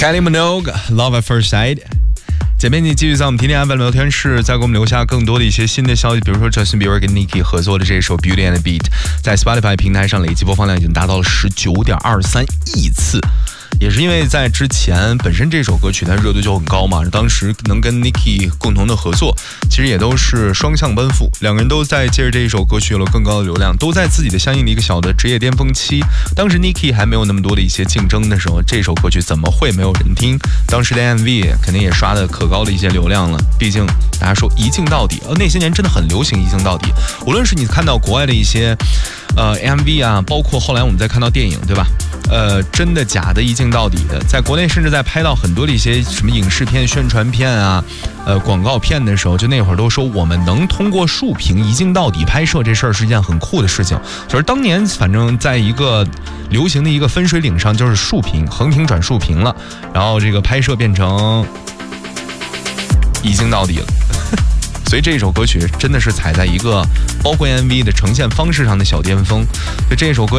Kylie Minogue Love at First Sight。姐妹，你继续在我们天天 FM 聊天室，再给我们留下更多的一些新的消息，比如说 Justin Bieber 跟 Nicki 合作的这首 Beauty and the Beat 在 Spotify 平台上累计播放量已经达到了 19.23 亿次。也是因为在之前本身这首歌曲它热度就很高嘛，当时能跟 Nicki 共同的合作其实也都是双向奔赴，两个人都在借着这一首歌曲有了更高的流量，都在自己的相应的一个小的职业巅峰期。当时 Nicki 还没有那么多的一些竞争的时候，这首歌曲怎么会没有人听？当时的 MV 肯定也刷的可高的一些流量了，毕竟大家说一镜到底，那些年真的很流行一镜到底，无论是你看到国外的一些MV 啊，包括后来我们再看到电影，对吧？真的假的一镜到底的，在国内甚至在拍到很多的一些什么影视片、宣传片啊、广告片的时候，就那会儿都说我们能通过竖屏一镜到底拍摄这事儿是一件很酷的事情。就是当年反正在一个流行的一个分水岭上，就是竖屏、横屏转竖屏了，然后这个拍摄变成一镜到底了。所以这首歌曲真的是踩在一个包括 MV 的呈现方式上的小巅峰。就这首歌